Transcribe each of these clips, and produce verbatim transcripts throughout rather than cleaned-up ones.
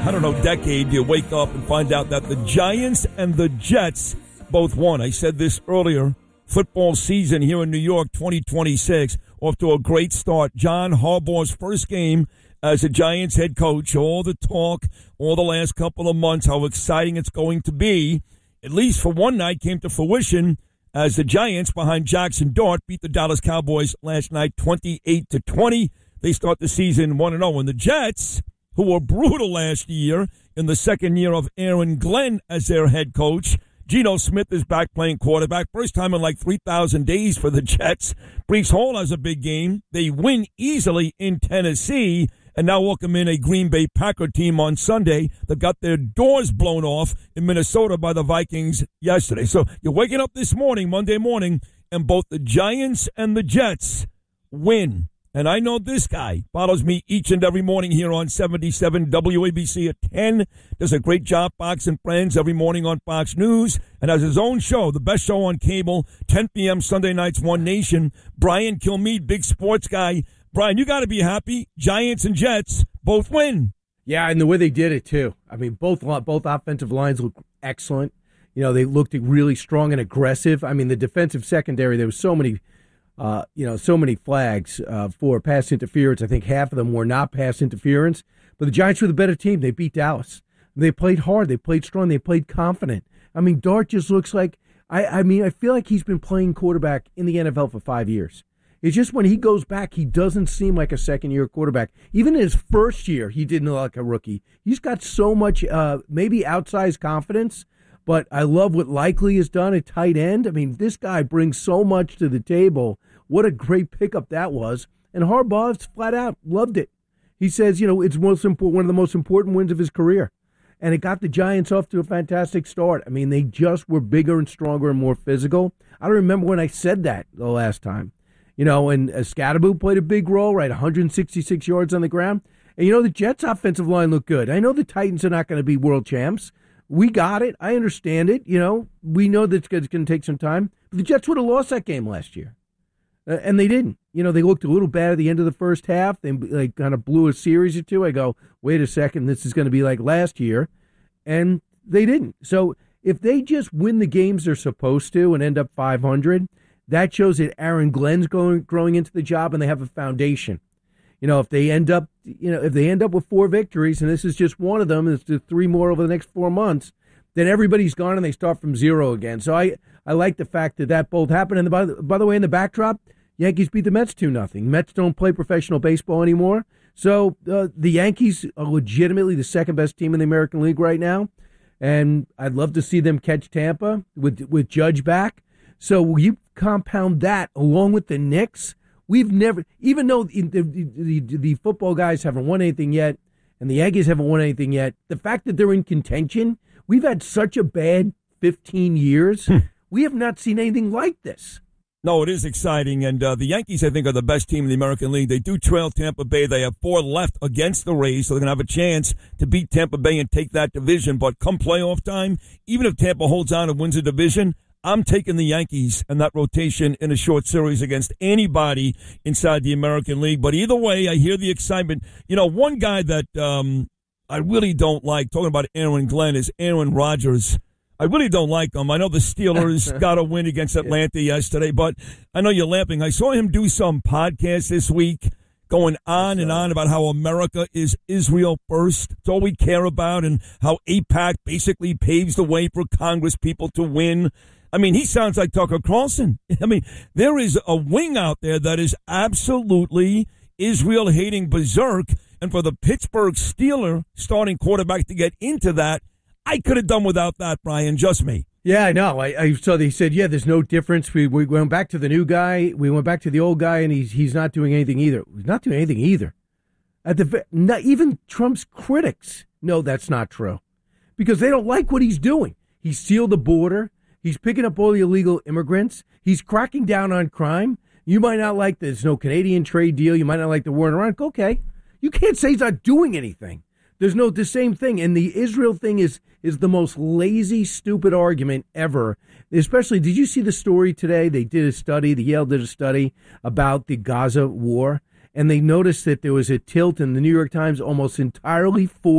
I don't know, decade, you wake up and find out that the Giants and the Jets both won. I said this earlier. Football season here in New York, twenty twenty-six, off to a great start. John Harbaugh's first game as a Giants head coach. All the talk, all the last couple of months, how exciting it's going to be, at least for one night, came to fruition as the Giants, behind Jackson Dart, beat the Dallas Cowboys last night twenty-eight to twenty. They start the season one and oh. And the Jets, who were brutal last year in the second year of Aaron Glenn as their head coach, Geno Smith is back playing quarterback. First time in like three thousand days for the Jets. Breece Hall has a big game. They win easily in Tennessee and now welcome in a Green Bay Packer team on Sunday that got their doors blown off in Minnesota by the Vikings yesterday. So you're waking up this morning, Monday morning, and both the Giants and the Jets win. And I know this guy follows me each and every morning here on seventy-seven W A B C at ten. Does a great job, Fox and Friends, every morning on Fox News. And has his own show, the best show on cable, ten p.m. Sunday nights, One Nation. Brian Kilmeade, big sports guy. Brian, you got to be happy. Giants and Jets both win. Yeah, and the way they did it, too. I mean, both both offensive lines look excellent. You know, they looked really strong and aggressive. I mean, the defensive secondary, there was so many... Uh, you know, so many flags uh, for pass interference. I think half of them were not pass interference. But the Giants were the better team. They beat Dallas. They played hard. They played strong. They played confident. I mean, Dart just looks like, I, I mean, I feel like he's been playing quarterback in the N F L for five years. It's just when he goes back, he doesn't seem like a second-year quarterback. Even in his first year, he didn't look like a rookie. He's got so much, uh, maybe outsized confidence. But I love what Likely has done at tight end. I mean, this guy brings so much to the table. What a great pickup that was. And Harbaugh's flat out loved it. He says, you know, it's most important, one of the most important wins of his career. And it got the Giants off to a fantastic start. I mean, they just were bigger and stronger and more physical. I don't remember when I said that the last time. You know, and uh, Scatterboo played a big role, right? one hundred sixty-six yards on the ground. And, you know, the Jets' offensive line looked good. I know the Titans are not going to be world champs. We got it. I understand it. You know, we know that it's going to take some time. But the Jets would have lost that game last year. Uh, and they didn't. You know, they looked a little bad at the end of the first half. They like kind of blew a series or two. I go, wait a second, this is going to be like last year. And they didn't. So if they just win the games they're supposed to and end up five hundred, that shows that Aaron Glenn's going, growing into the job and they have a foundation. You know, if they end up, you know, if they end up with four victories, and this is just one of them, it's three more over the next four months, then everybody's gone and they start from zero again. So I, I like the fact that that both happened. And by the, by the way, in the backdrop, Yankees beat the Mets two nothing. Mets don't play professional baseball anymore. So uh, the Yankees are legitimately the second best team in the American League right now. And I'd love to see them catch Tampa with with Judge back. So you compound that along with the Knicks. We've never, even though the, the, the, the football guys haven't won anything yet and the Yankees haven't won anything yet, the fact that they're in contention, we've had such a bad fifteen years. We have not seen anything like this. No, it is exciting, and uh, the Yankees, I think, are the best team in the American League. They do trail Tampa Bay. They have four left against the Rays, so they're going to have a chance to beat Tampa Bay and take that division. But come playoff time, even if Tampa holds on and wins a division, I'm taking the Yankees and that rotation in a short series against anybody inside the American League. But either way, I hear the excitement. You know, one guy that um, I really don't like, talking about Aaron Glenn, is Aaron Rodgers. I really don't like him. I know the Steelers got a win against Atlanta yesterday, but I know you're laughing. I saw him do some podcast this week going on and on about how America is Israel first. It's all we care about, and how AIPAC basically paves the way for Congress people to win. I mean, he sounds like Tucker Carlson. I mean, there is a wing out there that is absolutely Israel-hating berserk, and for the Pittsburgh Steelers starting quarterback to get into that, I could have done without that, Brian, just me. Yeah, I know. I, I saw they said, yeah, there's no difference. We, we went back to the new guy. We went back to the old guy, and he's he's not doing anything either. He's not doing anything either. At the not, even Trump's critics know that's not true because they don't like what he's doing. He sealed the border. He's picking up all the illegal immigrants. He's cracking down on crime. You might not like there's no Canadian trade deal. You might not like the war in Iran. Okay. You can't say he's not doing anything. There's no the same thing. And the Israel thing is is the most lazy, stupid argument ever. Especially, did you see the story today? They did a study, the Yale did a study about the Gaza war, and they noticed that there was a tilt in the New York Times almost entirely for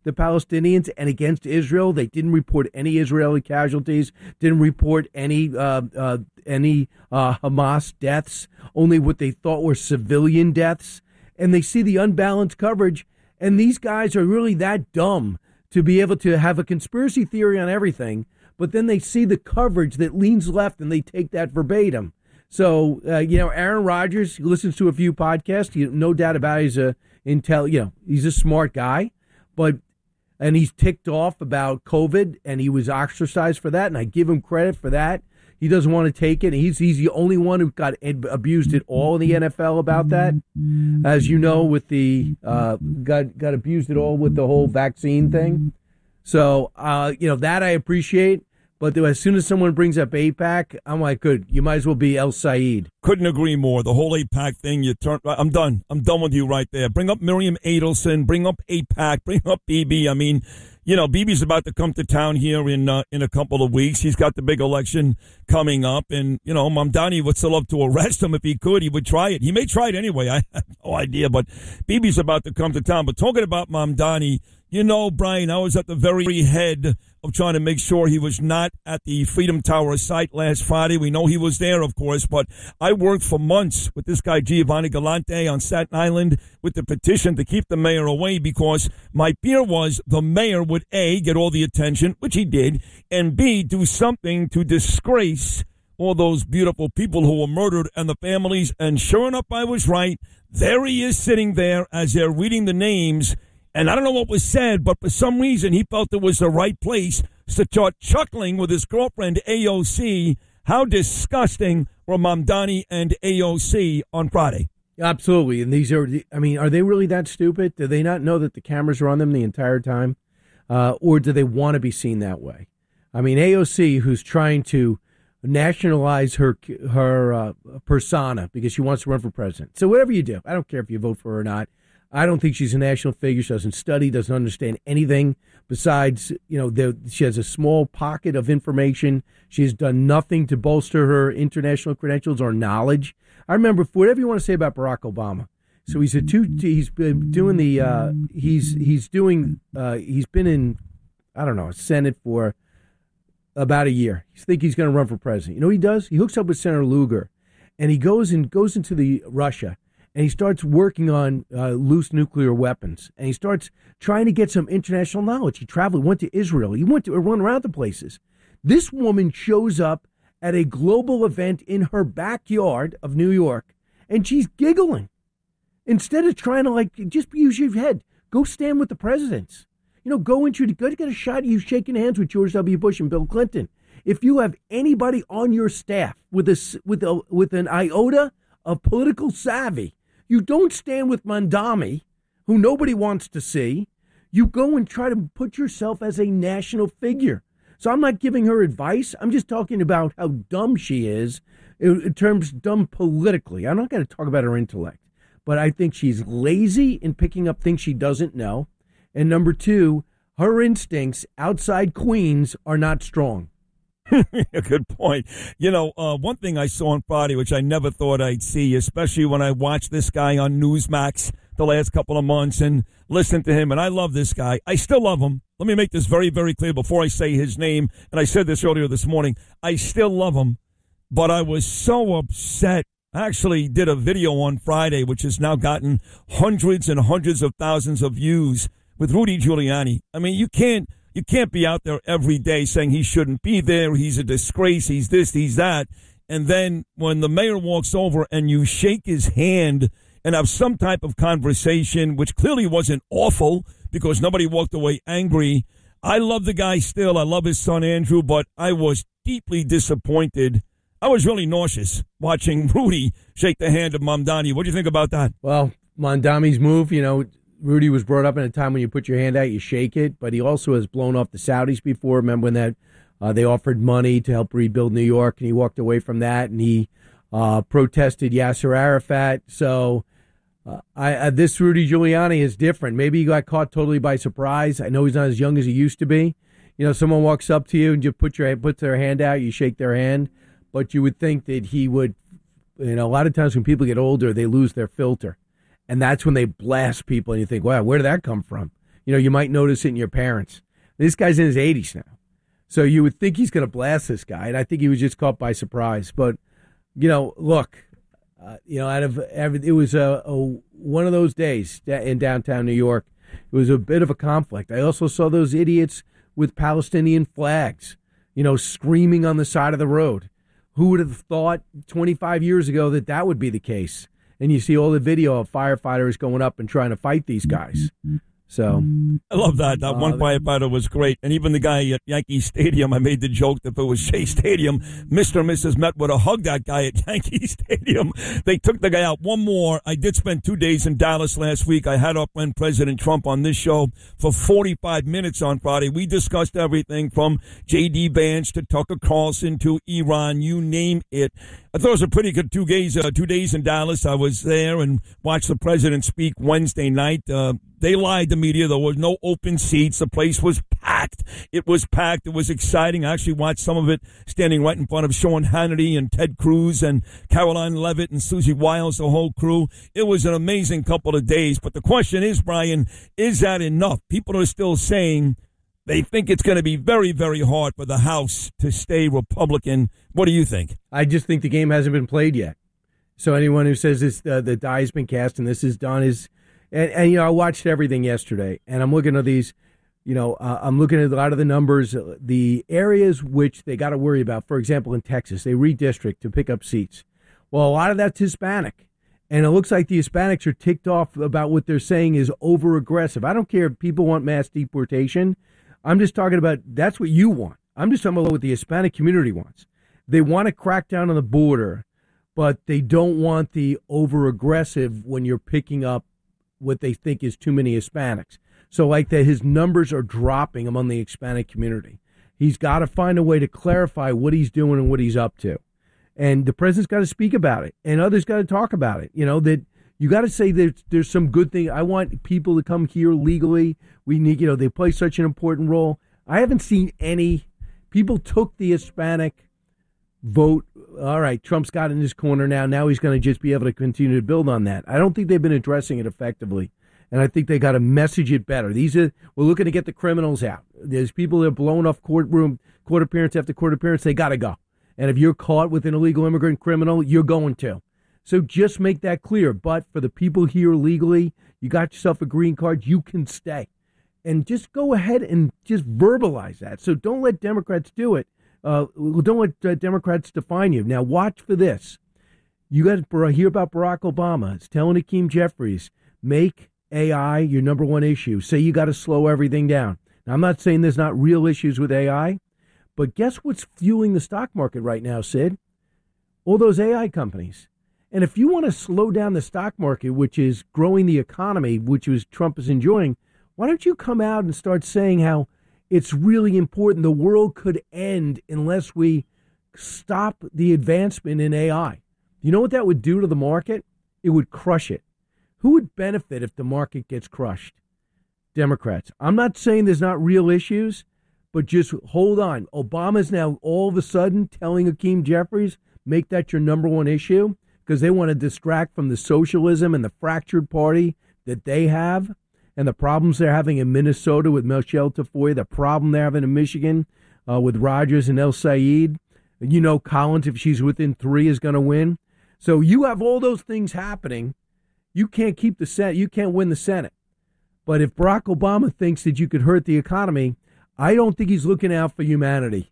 the Palestinians and against Israel. They didn't report any Israeli casualties, didn't report any uh, uh, any uh, Hamas deaths, only what they thought were civilian deaths. And they see the unbalanced coverage, and these guys are really that dumb to be able to have a conspiracy theory on everything, but then they see the coverage that leans left and they take that verbatim. So, uh, you know, Aaron Rodgers listens to a few podcasts. He, no doubt about it, he's a intel, you know, he's a smart guy, but and he's ticked off about COVID, and he was ostracized for that, and I give him credit for that. He doesn't want to take it. He's he's the only one who got abused at all in the N F L about that, as you know, with the uh, got got abused at all with the whole vaccine thing. So, uh, you know, that I appreciate. But as soon as someone brings up AIPAC, I'm like, good, you might as well be El Said. Couldn't agree more. The whole AIPAC thing, you turn. I'm done. I'm done with you right there. Bring up Miriam Adelson. Bring up AIPAC. Bring up B B. I mean, you know, B B's about to come to town here in uh, in a couple of weeks. He's got the big election coming up. And, you know, Mamdani would still love to arrest him if he could. He would try it. He may try it anyway. I have no idea. But B B's about to come to town. But talking about Mamdani, you know, Brian, I was at the very head of trying to make sure he was not at the Freedom Tower site last Friday. We know he was there, of course, but I worked for months with this guy Giovanni Galante on Staten Island with the petition to keep the mayor away, because my fear was the mayor would, A, get all the attention, which he did, and B, do something to disgrace all those beautiful people who were murdered and the families. And sure enough, I was right. There he is sitting there as they're reading the names. And I don't know what was said, but for some reason he felt it was the right place to start chuckling with his girlfriend A O C. How disgusting were Mamdani and A O C on Friday? Absolutely. And these are, I mean, are they really that stupid? Do they not know that the cameras are on them the entire time? Uh, or do they want to be seen that way? I mean, A O C, who's trying to nationalize her her uh, persona because she wants to run for president. So whatever you do, I don't care if you vote for her or not. I don't think she's a national figure. She doesn't study, doesn't understand anything besides, you know, the, she has a small pocket of information. She has done nothing to bolster her international credentials or knowledge. I remember, whatever you want to say about Barack Obama. So he's a two. He's been doing the. Uh, he's he's doing. Uh, he's been in, I don't know, Senate for about a year. He thinks he's going to run for president. You know what he does? He hooks up with Senator Lugar, and he goes and goes into the Russia. And he starts working on uh, loose nuclear weapons. And he starts trying to get some international knowledge. He traveled, went to Israel. He went to run around the places. This woman shows up at a global event in her backyard of New York, and she's giggling. Instead of trying to, like, just use your head. Go stand with the presidents. You know, go into, go get a shot of you shaking hands with George W. Bush and Bill Clinton. If you have anybody on your staff with a, with a, with an iota of political savvy, you don't stand with Mamdani, who nobody wants to see. You go and try to put yourself as a national figure. So I'm not giving her advice. I'm just talking about how dumb she is in, in terms of dumb politically. I'm not going to talk about her intellect. But I think she's lazy in picking up things she doesn't know. And number two, her instincts outside Queens are not strong. Good point. You know, uh, one thing I saw on Friday, which I never thought I'd see, especially when I watched this guy on Newsmax the last couple of months and listened to him, and I love this guy. I still love him. Let me make this very, very clear before I say his name, and I said this earlier this morning. I still love him, but I was so upset. I actually did a video on Friday, which has now gotten hundreds and hundreds of thousands of views with Rudy Giuliani. I mean, you can't. You can't be out there every day saying he shouldn't be there, he's a disgrace, he's this, he's that. And then when the mayor walks over and you shake his hand and have some type of conversation, which clearly wasn't awful because nobody walked away angry. I love the guy still. I love his son, Andrew, but I was deeply disappointed. I was really nauseous watching Rudy shake the hand of Mamdani. What do you think about that? Well, Mamdani's move, you know, Rudy was brought up in a time when you put your hand out, you shake it, but he also has blown off the Saudis before. Remember when that uh, they offered money to help rebuild New York, and he walked away from that, and he uh, protested Yasser Arafat. So uh, I, uh, this Rudy Giuliani is different. Maybe he got caught totally by surprise. I know he's not as young as he used to be. You know, someone walks up to you and you put your put their hand out, you shake their hand, but you would think that he would. You know, a lot of times when people get older, they lose their filter. And that's when they blast people, and you think, wow, where did that come from? You know, you might notice it in your parents. This guy's in his eighties now. So you would think he's going to blast this guy, and I think he was just caught by surprise. But, you know, look, uh, you know, out of every, it was a, a one of those days in downtown New York. It was a bit of a conflict. I also saw those idiots with Palestinian flags, you know, screaming on the side of the road. Who would have thought twenty-five years ago that that would be the case? And you see all the video of firefighters going up and trying to fight these guys. So I love that. That uh, one firefighter was great. And even the guy at Yankee Stadium, I made the joke that if it was Shea Stadium, Mister and Missus Met would have hugged that guy at Yankee Stadium. They took the guy out. One more. I did spend two days in Dallas last week. I had our friend President Trump on this show for forty-five minutes on Friday. We discussed everything from J D. Vance to Tucker Carlson to Iran, you name it. I thought it was a pretty good two days, uh, two days in Dallas. I was there and watched the president speak Wednesday night. Uh, they lied to media. There was no open seats. The place was packed. It was packed. It was exciting. I actually watched some of it standing right in front of Sean Hannity and Ted Cruz and Caroline Levitt and Susie Wiles, the whole crew. It was an amazing couple of days. But the question is, Brian, is that enough? People are still saying they think it's going to be very, very hard for the House to stay Republican. What do you think? I just think the game hasn't been played yet. So anyone who says this, uh, the die has been cast and this is done is, and, and you know, I watched everything yesterday, and I'm looking at these, you know, uh, I'm looking at a lot of the numbers, uh, the areas which they got to worry about. For example, in Texas, they redistrict to pick up seats. Well, a lot of that's Hispanic, and it looks like the Hispanics are ticked off about what they're saying is over aggressive. I don't care if people want mass deportation. I'm just talking about that's what you want. I'm just talking about what the Hispanic community wants. They want to crack down on the border, but they don't want the over-aggressive when you're picking up what they think is too many Hispanics. So like that, his numbers are dropping among the Hispanic community. He's got to find a way to clarify what he's doing and what he's up to. And the president's got to speak about it, and others got to talk about it. You know, that you got to say that there's some good thing. I want people to come here legally. We need, you know, they play such an important role. I haven't seen any. People took the Hispanic vote. All right, Trump's got in his corner now. Now he's going to just be able to continue to build on that. I don't think they've been addressing it effectively, and I think they got to message it better. These are we're looking to get the criminals out. There's people that are blowing off courtroom, court appearance after court appearance. They got to go. And if you're caught with an illegal immigrant criminal, you're going to. So just make that clear. But for the people here legally, you got yourself a green card, you can stay. And just go ahead and just verbalize that. So don't let Democrats do it. Uh, don't let uh, Democrats define you. Now watch for this. You got to hear about Barack Obama. It's telling Hakeem Jeffries, make A I your number one issue. Say you got to slow everything down. Now, I'm not saying there's not real issues with A I, but guess what's fueling the stock market right now, Sid? All those A I companies. And if you want to slow down the stock market, which is growing the economy, which is Trump is enjoying, why don't you come out and start saying how it's really important the world could end unless we stop the advancement in A I? You know what that would do to the market? It would crush it. Who would benefit if the market gets crushed? Democrats. I'm not saying there's not real issues, but just hold on. Obama's now all of a sudden telling Hakeem Jeffries, make that your number one issue, because they want to distract from the socialism and the fractured party that they have and the problems they're having in Minnesota with Michelle Tafoya, the problem they're having in Michigan uh, with Rogers and El Sayed. You know, Collins, if she's within three, is going to win. So you have all those things happening. You can't keep the Senate. You can't win the Senate. But if Barack Obama thinks that you could hurt the economy, I don't think he's looking out for humanity.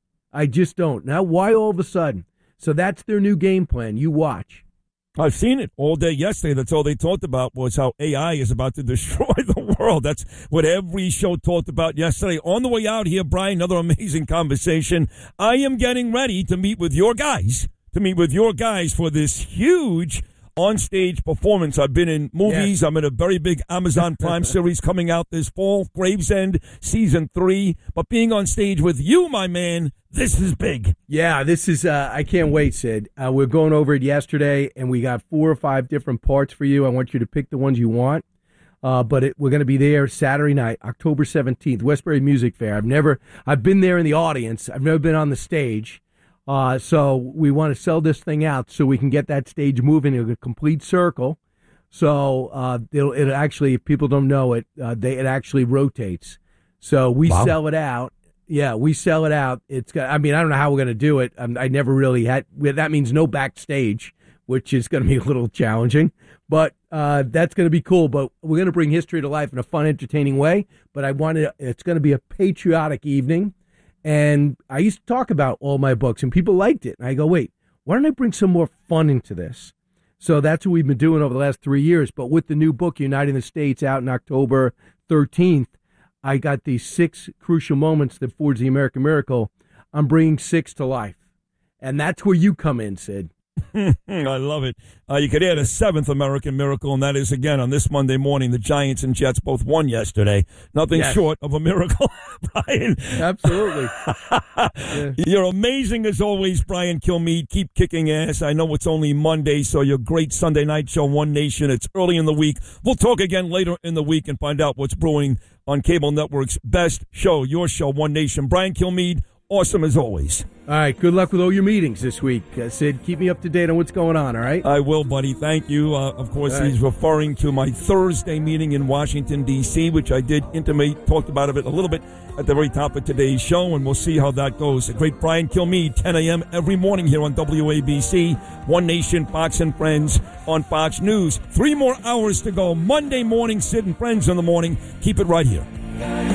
I just don't. Now, why all of a sudden? So that's their new game plan. You watch. I've seen it all day yesterday. That's all they talked about was how A I is about to destroy the world. That's what every show talked about yesterday. On the way out here, Brian, another amazing conversation. I am getting ready to meet with your guys, to meet with your guys for this huge on-stage performance. I've been in movies. Yes. I'm in a very big Amazon Prime series coming out this fall, Gravesend, season three. But being on stage with you, my man, this is big. Yeah, this is, uh, I can't wait, Sid. Uh, we're going over it yesterday, and we got four or five different parts for you. I want you to pick the ones you want. Uh, but it, we're going to be there Saturday night, October seventeenth, Westbury Music Fair. I've never, I've been there in the audience. I've never been on the stage. Uh, so we want to sell this thing out so we can get that stage moving in a complete circle. So uh, it'll, it actually, if people don't know it, uh, they it actually rotates. So we wow. sell it out. Yeah, we sell it out. It's got, I mean, I don't know how we're going to do it. Um, I never really had. That means no backstage, which is going to be a little challenging. But uh, that's going to be cool. But we're going to bring history to life in a fun, entertaining way. But I wanted, it's going to be a patriotic evening. And I used to talk about all my books, and people liked it. And I go, wait, why don't I bring some more fun into this? So that's what we've been doing over the last three years. But with the new book, Uniting the States, out on October thirteenth, I got these six crucial moments that forged the American miracle. I'm bringing six to life. And that's where you come in, Sid. I love it. Uh, you could add a seventh American miracle, and that is, again, on this Monday morning, the Giants and Jets both won yesterday. Nothing yes. short of a miracle, Brian. Absolutely. yeah. You're amazing as always, Brian Kilmeade. Keep kicking ass. I know it's only Monday, so your great Sunday night show, One Nation. It's early in the week. We'll talk again later in the week and find out what's brewing on Cable Network's best show, your show, One Nation. Brian Kilmeade, awesome as always. All right, good luck with all your meetings this week. Uh, Sid, keep me up to date on what's going on, all right? I will, buddy. Thank you. Uh, of course, all he's right. referring to my Thursday meeting in Washington, D C, which I did intimate, talked about it a little bit at the very top of today's show, and we'll see how that goes. The great Brian Kilmeade, ten a.m. every morning here on W A B C, One Nation, Fox and Friends on Fox News. Three more hours to go. Monday morning, Sid and Friends in the morning. Keep it right here.